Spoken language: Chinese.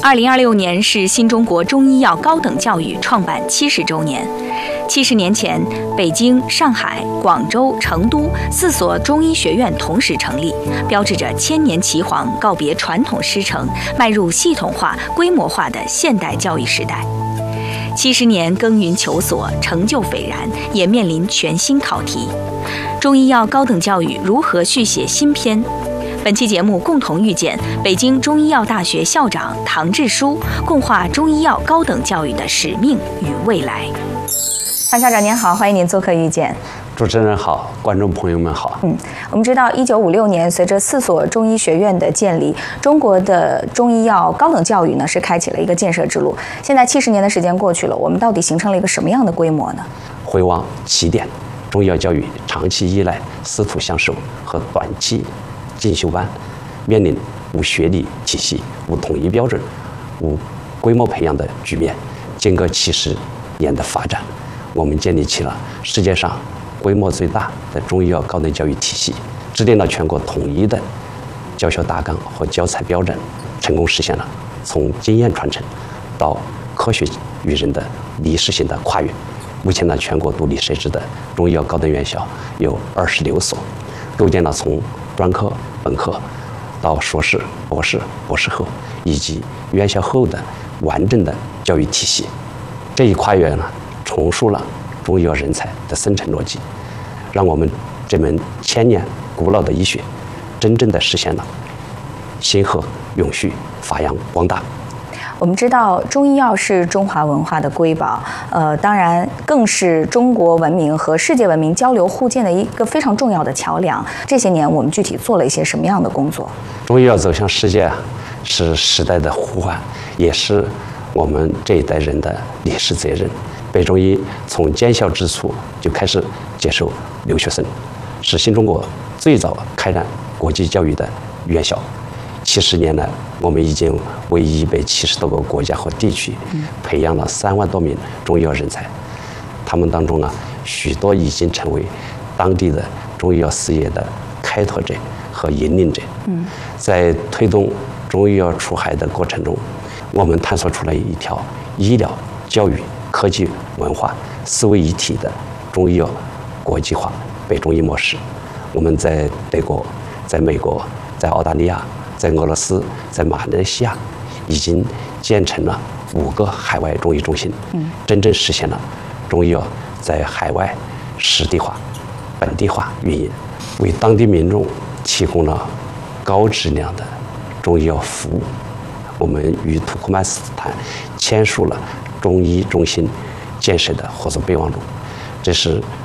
2026年是新中国中医药高等教育创办70周年。70年前，北京、上海、广州、成都4所中医学院同时成立，标志着千年岐黄告别传统师承，迈入系统化、规模化的现代教育时代。70年耕耘求索，成就斐然，也面临全新考题：中医药高等教育如何续写新篇？本期节目共同遇见北京中医药大学校长唐志书，共话中医药高等教育的使命与未来。唐校长您好，欢迎您做客遇见。 主持人好，观众朋友们好。 我们知道，1956年随着4所中医学院的建立，中国的中医药高等教育呢是开启了一个建设之路。现在70年的时间过去了，我们到底形成了一个什么样的规模呢？ 回望起点，中医药教育长期依赖师徒相授和短期进修班，面临无学历体系、无统一标准、无规模培养的局面。经过70年的发展，我们建立起了世界上规模最大的中医药高等教育体系，制定了全国统一的教学大纲和教材标准，成功实现了从经验传承到科学育人的历史性的跨越。目前呢，全国独立设置的中医药高等院校有26所，构建了从专科、本科到硕士、博士、博士后以及院校后的完整的教育体系。这一跨越呢，重塑了中医药人才的生产逻辑，让我们这门千年古老的医学真正的实现了兴和永续、发扬光大。 我们知道，中医药是中华文化的瑰宝，当然更是中国文明和世界文明交流互鉴的一个非常重要的桥梁。这些年，我们具体做了一些什么样的工作？ 中医药走向世界是时代的呼唤，也是我们这一代人的历史责任。北中医从建校之初就开始接受留学生，是新中国最早开展国际教育的院校。70年来，我们已经为170多个国家和地区培养了3万多名中医药人才。他们当中呢，许多已经成为当地的中医药事业的开拓者和引领者。在推动中医药出海的过程中，我们探索出了一条医疗、教育、科技、文化4位一体的中医药国际化北中医模式。我们在德国、在美国、在澳大利亚、在俄罗斯、在马来西亚，已经建成了5个海外中医中心，真正实现了中医药在海外实地化、本地化运营，为当地民众提供了高质量的中医药服务。我们与土库曼斯坦签署了中医中心建设的合作备忘录，这是